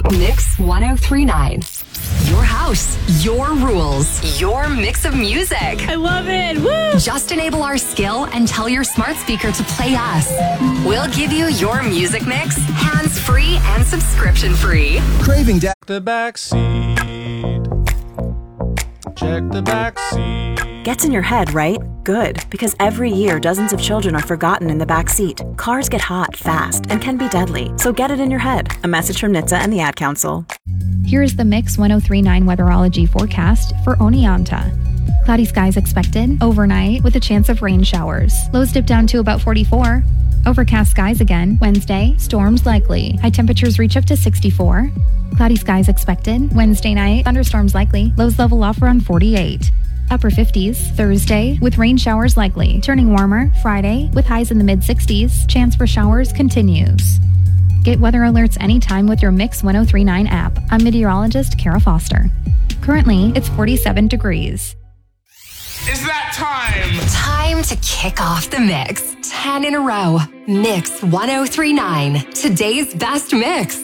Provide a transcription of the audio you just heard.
Mix 1039. Your house, your rules, your mix of music. I love it. Woo! Just enable our skill and tell your smart speaker to play us. We'll give you your music mix, hands-free and subscription-free. Craving the back seat. Check the back seat. Gets in your head, right? Good, because every year dozens of children are forgotten in the back seat. Cars get hot fast and can be deadly, so get it in your head. A message from NHTSA and the Ad Council. Here's the Mix 1039 weatherology forecast for Oneonta. Cloudy skies expected overnight with a chance of rain showers. Lows dip down to about 44. Overcast skies again. Wednesday, storms likely. High temperatures reach up to 64. Cloudy skies expected. Wednesday night, thunderstorms likely. Lows level off around 48. Upper 50s Thursday with rain showers likely. Turning warmer Friday with highs in the mid-60s. Chance for showers continues. Get weather alerts anytime with your Mix 1039 app. I'm meteorologist Kara Foster. Currently, it's 47 degrees. It's that time! Time to kick off the mix. 10 in a row. Mix 1039. Today's best mix.